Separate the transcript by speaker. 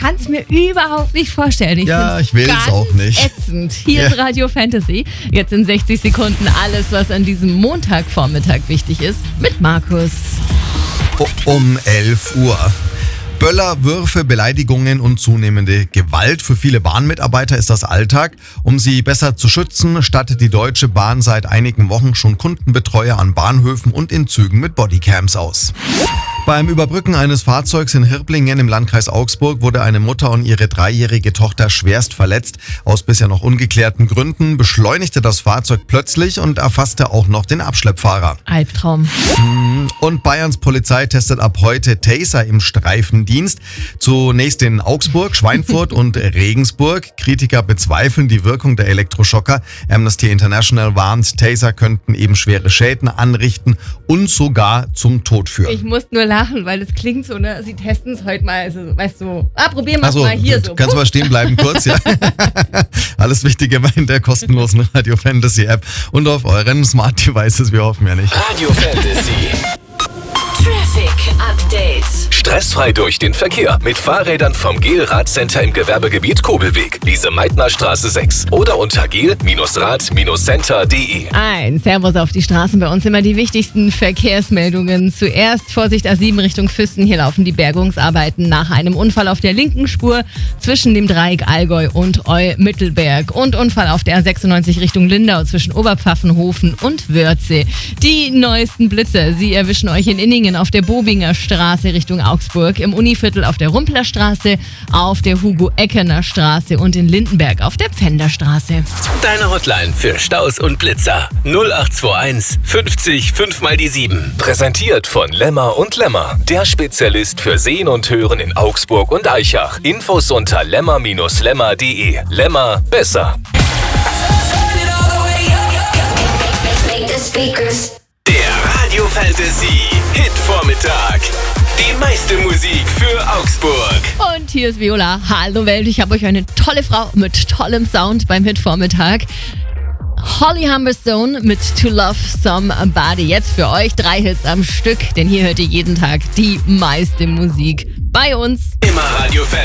Speaker 1: kann es mir überhaupt nicht vorstellen.
Speaker 2: Ich will es auch nicht.
Speaker 1: Ätzend. Hier ist Radio Fantasy. Jetzt in 60 Sekunden alles, was an diesem Montagvormittag wichtig ist, mit Markus.
Speaker 2: Um 11 Uhr. Böller, Würfe, Beleidigungen und zunehmende Gewalt. Für viele Bahnmitarbeiter ist das Alltag. Um sie besser zu schützen, stattet die Deutsche Bahn seit einigen Wochen schon Kundenbetreuer an Bahnhöfen und in Zügen mit Bodycams aus. Beim Überbrücken eines Fahrzeugs in Hirblingen im Landkreis Augsburg wurde eine Mutter und ihre 3-jährige Tochter schwerst verletzt. Aus bisher noch ungeklärten Gründen beschleunigte das Fahrzeug plötzlich und erfasste auch noch den Abschleppfahrer.
Speaker 1: Albtraum.
Speaker 2: Und Bayerns Polizei testet ab heute Taser im Streifendienst. Zunächst in Augsburg, Schweinfurt und Regensburg. Kritiker bezweifeln die Wirkung der Elektroschocker. Amnesty International warnt, Taser könnten eben schwere Schäden anrichten und sogar zum Tod führen.
Speaker 1: Ich muss nur lachen, weil es klingt so, ne? Sie testen es heute mal, also, weißt du, probieren wir es mal hier so.
Speaker 2: Kannst du mal stehen bleiben kurz, ja. Alles Wichtige in der kostenlosen Radio Fantasy App und auf euren Smart Devices, wir hoffen ja nicht.
Speaker 3: Radio Fantasy.
Speaker 4: Traffic Update.
Speaker 3: Stressfrei durch den Verkehr mit Fahrrädern vom GEL-Radcenter im Gewerbegebiet Kobelweg, Lise-Meitner-Straße 6 oder unter gel-rad-center.de.
Speaker 1: Ein Servus auf die Straßen, bei uns immer die wichtigsten Verkehrsmeldungen. Zuerst Vorsicht A7 Richtung Füssen, hier laufen die Bergungsarbeiten nach einem Unfall auf der linken Spur zwischen dem Dreieck Allgäu und Eu-Mittelberg und Unfall auf der A96 Richtung Lindau zwischen Oberpfaffenhofen und Wörze. Die neuesten Blitze, sie erwischen euch in Inningen auf der Bobinger Straße Richtung Augsburg, im Univiertel auf der Rumpler Straße, auf der Hugo-Eckener Straße und in Lindenberg auf der Pfänderstraße.
Speaker 3: Deine Hotline für Staus und Blitzer 0821 50 5 mal die 7. Präsentiert von Lemmer und Lemmer, der Spezialist für Sehen und Hören in Augsburg und Aichach. Infos unter lemmer-lemmer.de. Lemmer besser. Der Radio Fantasy Hit-Vormittag. Die meiste Musik für Augsburg.
Speaker 1: Und hier ist Viola. Hallo Welt, ich habe euch eine tolle Frau mit tollem Sound beim Hit-Vormittag. Holly Humberstone mit To Love Somebody. Jetzt für euch 3 Hits am Stück, denn hier hört ihr jeden Tag die meiste Musik bei uns.
Speaker 3: Immer Radio Fantasy.